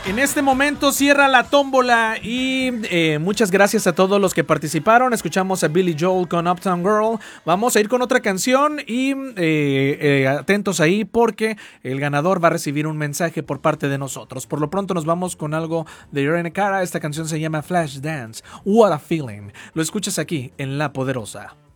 En este momento cierra la tómbola y muchas gracias a todos los que participaron. Escuchamos a Billy Joel con Uptown Girl. Vamos a ir con otra canción y atentos ahí porque el ganador va a recibir un mensaje por parte de nosotros. Por lo pronto nos vamos con algo de Irene Cara. Esta canción se llama Flash Dance. What a Feeling. Lo escuchas aquí en La Poderosa.